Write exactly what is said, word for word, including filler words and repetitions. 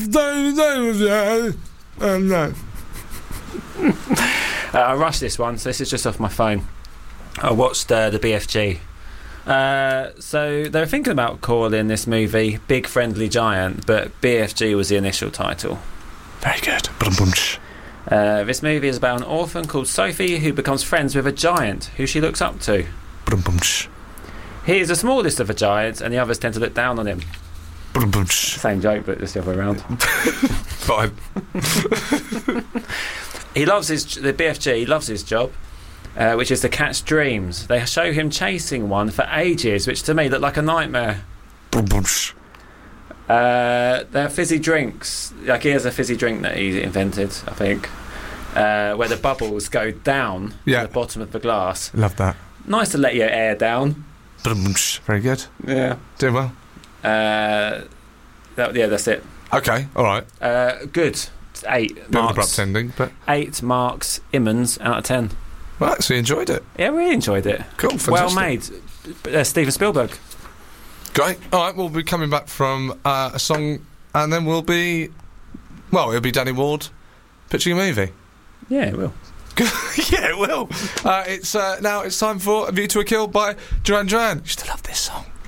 no. uh, I rushed this one, so this is just off my phone. I watched uh, the B F G. Uh, so they were thinking about calling this movie Big Friendly Giant, but B F G was the initial title. Very good. Uh, this movie is about an orphan called Sophie who becomes friends with a giant who she looks up to. He is the smallest of the giants, and the others tend to look down on him. Same joke, but just the other way around. Fine. He loves his the B F G. He loves his job, uh, which is to catch dreams. They show him chasing one for ages, which to me looked like a nightmare. Uh, they're fizzy drinks. Like, he has a fizzy drink that he invented, I think, uh, where the bubbles go down yeah. to the bottom of the glass. Love that. Nice to let your air down. Very good. Yeah. Doing well. Uh, that, yeah, that's it. Okay, all right. Uh, good. Eight Bit marks. of abrupt ending, but Eight marks. Immons out of ten. Well, actually enjoyed it. Yeah, really enjoyed it. Cool, fantastic. Well made. Uh, Steven Spielberg. Great. All right, we'll be coming back from uh, a song, and then we'll be, well, it'll be Danny Ward pitching a movie. Yeah, it will. Yeah, it will. Uh, it's uh, now it's time for A View to a Kill by Duran Duran. You still love this song.